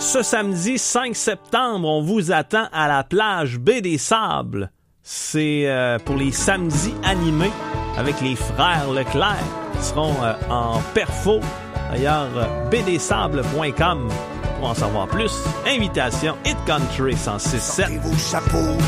Ce samedi 5 septembre, on vous attend à la plage Baie des Sables. C'est pour les samedis animés avec les frères Leclerc. Ils seront en perfo. D'ailleurs, baie-des-sables.com pour en savoir plus. Invitation Hit Country 106.7.